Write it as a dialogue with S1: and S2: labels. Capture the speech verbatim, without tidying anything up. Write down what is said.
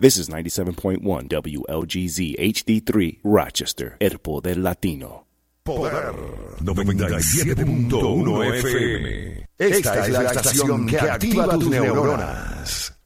S1: This is ninety-seven point one W L G Z H D three, Rochester, El Poder Latino.
S2: Poder noventa y siete punto uno F M. Esta es la estación que activa tus neuronas.